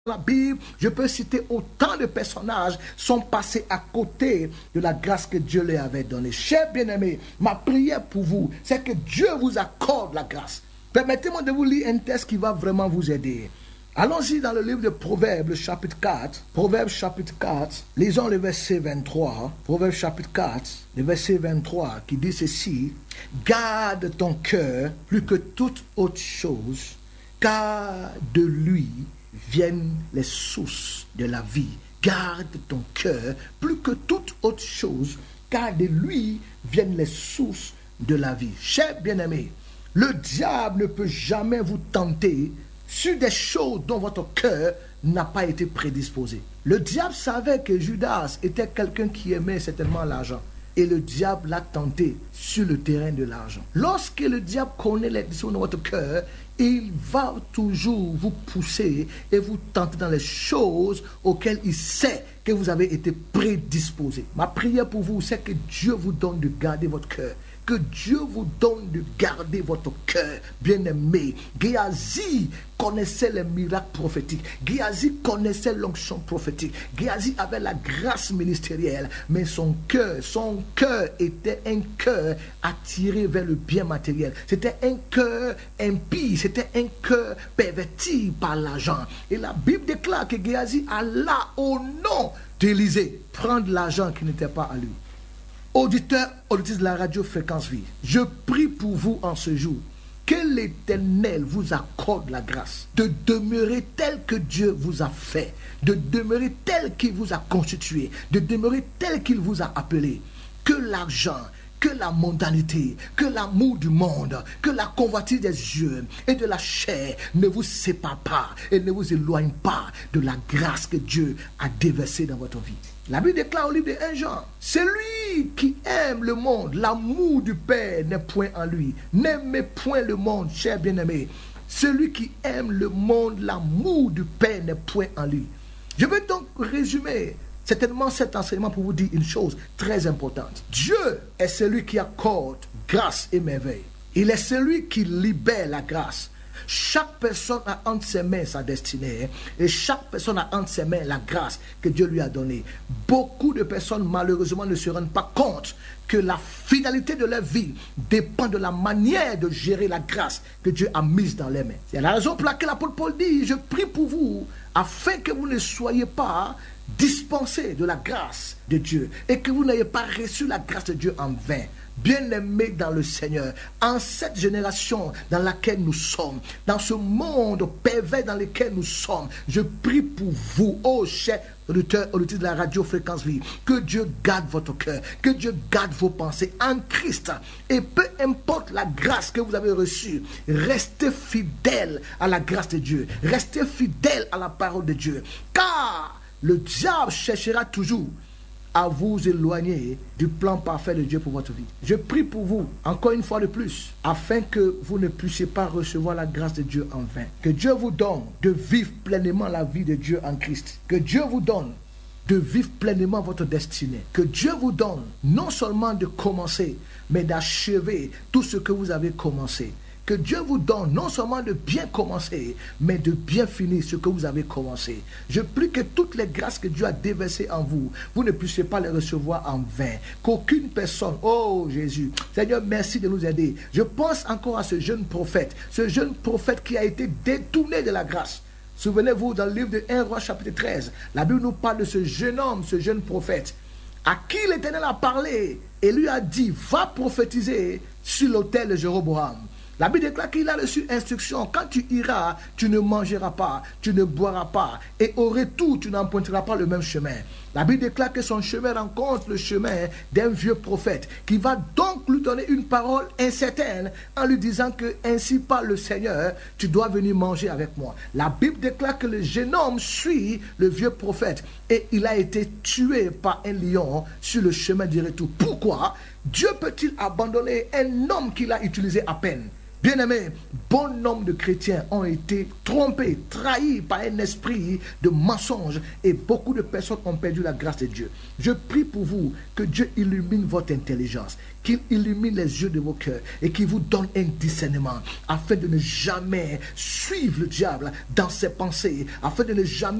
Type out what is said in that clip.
la Bible, je peux citer autant de personnages sont passés à côté de la grâce que Dieu leur avait donnée. Chers bien-aimés, ma prière pour vous, c'est que Dieu vous accorde la grâce. Permettez-moi de vous lire un texte qui va vraiment vous aider. Allons-y dans le livre de Proverbes, chapitre 4. Proverbes, chapitre 4. Lisons le verset 23. Proverbes, chapitre 4, le verset 23, qui dit ceci. Garde ton cœur plus que toute autre chose, car de lui viennent les sources de la vie. Garde ton cœur plus que toute autre chose, car de lui viennent les sources de la vie. Chers bien-aimés, le diable ne peut jamais vous tenter sur des choses dont votre cœur n'a pas été prédisposé. Le diable savait que Judas était quelqu'un qui aimait certainement l'argent. Et le diable l'a tenté sur le terrain de l'argent. Lorsque le diable connaît les dispositions de votre cœur, il va toujours vous pousser et vous tenter dans les choses auxquelles il sait que vous avez été prédisposé. Ma prière pour vous, c'est que Dieu vous donne de garder votre cœur. Que Dieu vous donne de garder votre cœur, bien-aimé. Géasi connaissait les miracles prophétiques. Géasi connaissait l'onction prophétique. Géasi avait la grâce ministérielle, mais son cœur était un cœur attiré vers le bien matériel. C'était un cœur impie, c'était un cœur perverti par l'argent. Et la Bible déclare que Géasi alla au nom d'Élisée prendre l'argent qui n'était pas à lui. Auditeurs, auditrices de la radio Fréquence Vie, je prie pour vous en ce jour que l'Éternel vous accorde la grâce de demeurer tel que Dieu vous a fait, de demeurer tel qu'il vous a constitué, de demeurer tel qu'il vous a appelé. Que l'argent, que la mondanité, que l'amour du monde, que la convoitise des yeux et de la chair ne vous séparent pas et ne vous éloigne pas de la grâce que Dieu a déversée dans votre vie. La Bible déclare au livre de 1 Jean, celui qui aime le monde, l'amour du Père n'est point en lui. N'aimez point le monde, cher bien-aimé. Celui qui aime le monde, l'amour du Père n'est point en lui. Je vais donc résumer certainement cet enseignement pour vous dire une chose très importante. Dieu est celui qui accorde grâce et merveille. Il est celui qui libère la grâce. Chaque personne a entre ses mains sa destinée et chaque personne a entre ses mains la grâce que Dieu lui a donnée. Beaucoup de personnes malheureusement ne se rendent pas compte que la finalité de leur vie dépend de la manière de gérer la grâce que Dieu a mise dans les mains. C'est la raison pour laquelle l'apôtre Paul dit, je prie pour vous afin que vous ne soyez pas dispensés de la grâce de Dieu et que vous n'ayez pas reçu la grâce de Dieu en vain. Bien-aimés dans le Seigneur, en cette génération dans laquelle nous sommes, dans ce monde pervers dans lequel nous sommes, je prie pour vous, ô chers auditeurs, auditrices de la radio Fréquence Vie, que Dieu garde votre cœur, que Dieu garde vos pensées en Christ. Et peu importe la grâce que vous avez reçue, restez fidèles à la grâce de Dieu, restez fidèles à la parole de Dieu, car le diable cherchera toujours à vous éloigner du plan parfait de Dieu pour votre vie. Je prie pour vous, encore une fois de plus, afin que vous ne puissiez pas recevoir la grâce de Dieu en vain. Que Dieu vous donne de vivre pleinement la vie de Dieu en Christ. Que Dieu vous donne de vivre pleinement votre destinée. Que Dieu vous donne non seulement de commencer, mais d'achever tout ce que vous avez commencé. Que Dieu vous donne non seulement de bien commencer, mais de bien finir ce que vous avez commencé. Je prie que toutes les grâces que Dieu a déversées en vous, vous ne puissiez pas les recevoir en vain. Qu'aucune personne, oh Jésus, Seigneur, merci de nous aider. Je pense encore à ce jeune prophète qui a été détourné de la grâce. Souvenez-vous, dans le livre de 1 Roi chapitre 13, la Bible nous parle de ce jeune homme, ce jeune prophète, à qui l'Éternel a parlé et lui a dit, va prophétiser sur l'autel de Jéroboam. La Bible déclare qu'il a reçu instruction. Quand tu iras, tu ne mangeras pas, tu ne boiras pas. Et au retour, tu n'emprunteras pas le même chemin. La Bible déclare que son chemin rencontre le chemin d'un vieux prophète qui va donc lui donner une parole incertaine en lui disant que ainsi parle le Seigneur, tu dois venir manger avec moi. La Bible déclare que le jeune homme suit le vieux prophète et il a été tué par un lion sur le chemin du retour. Pourquoi Dieu peut-il abandonner un homme qu'il a utilisé à peine? Bien-aimés, bon nombre de chrétiens ont été trompés, trahis par un esprit de mensonge et beaucoup de personnes ont perdu la grâce de Dieu. Je prie pour vous que Dieu illumine votre intelligence, qu'il illumine les yeux de vos cœurs et qu'il vous donne un discernement afin de ne jamais suivre le diable dans ses pensées, afin de ne jamais